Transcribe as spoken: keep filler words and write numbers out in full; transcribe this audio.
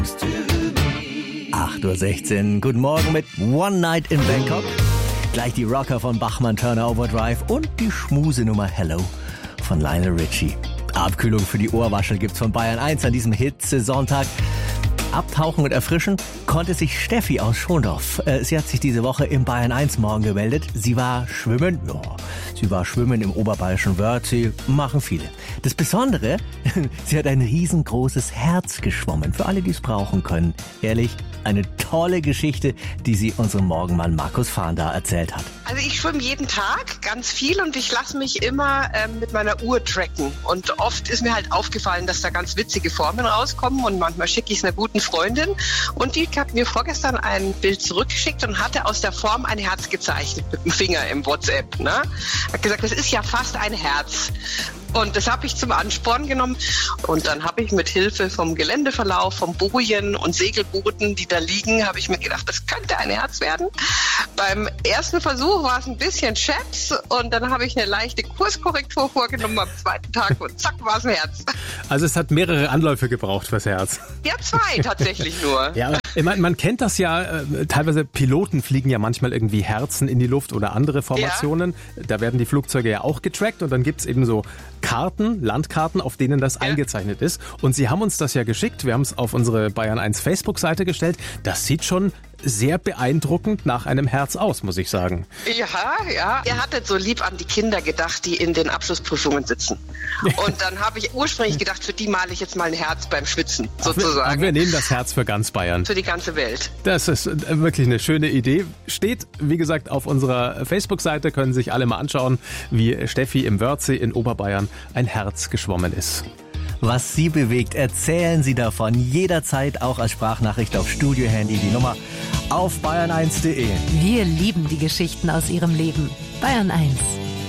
acht Uhr sechzehn, guten Morgen mit One Night in Bangkok. Gleich die Rocker von Bachmann Turner Overdrive und die Schmusenummer Hello von Lionel Richie. Abkühlung für die Ohrwaschel gibt's von Bayern eins an diesem Hitzesonntag. Abtauchen und erfrischen konnte sich Steffi aus Schondorf. Sie hat sich diese Woche im Bayern eins Morgen gemeldet. Sie war schwimmen, ja, sie war schwimmen im oberbayerischen Wörthsee, machen viele. Das Besondere, sie hat ein riesengroßes Herz geschwommen, für alle, die es brauchen können. Ehrlich, eine tolle Geschichte, die sie unserem Morgenmann Markus Fahnder erzählt hat. Also ich schwimme jeden Tag ganz viel und ich lasse mich immer ähm, mit meiner Uhr tracken. Und oft ist mir halt aufgefallen, dass da ganz witzige Formen rauskommen und manchmal schicke ich es einer guten Freundin. Und die hat mir vorgestern ein Bild zurückgeschickt und hatte aus der Form ein Herz gezeichnet mit dem Finger im WhatsApp. Ne? Hat gesagt, das ist ja fast ein Herz. Und das habe ich zum Ansporn genommen. Und dann habe ich mit Hilfe vom Geländeverlauf, vom Bojen und Segelbooten, die da liegen, habe ich mir gedacht, das könnte ein Herz werden. Beim ersten Versuch war es ein bisschen Schätz und dann habe ich eine leichte Kurskorrektur vorgenommen am zweiten Tag und zack war es ein Herz. Also es hat mehrere Anläufe gebraucht fürs Herz. Ja, zwei tatsächlich nur. Ja, ich meine, man kennt das ja, äh, teilweise Piloten fliegen ja manchmal irgendwie Herzen in die Luft oder andere Formationen. Ja. Da werden die Flugzeuge ja auch getrackt und dann gibt's eben so Karten, Landkarten, auf denen das ja. eingezeichnet ist. Und Sie haben uns das ja geschickt. Wir haben es auf unsere Bayern eins Facebook-Seite gestellt. Das sieht schon sehr beeindruckend nach einem Herz aus, muss ich sagen. Ja, ja. Er hat so lieb an die Kinder gedacht, die in den Abschlussprüfungen sitzen. Und dann habe ich ursprünglich gedacht, für die male ich jetzt mal ein Herz beim Schwitzen, sozusagen. Wir, wir nehmen das Herz für ganz Bayern. Für die ganze Welt. Das ist wirklich eine schöne Idee. Steht, wie gesagt, auf unserer Facebook-Seite, können sich alle mal anschauen, wie Steffi im Wörthsee in Oberbayern ein Herz geschwommen ist. Was Sie bewegt, erzählen Sie davon jederzeit auch als Sprachnachricht auf Studio-Handy. Die Nummer auf bayern eins punkt de. Wir lieben die Geschichten aus Ihrem Leben. Bayern eins.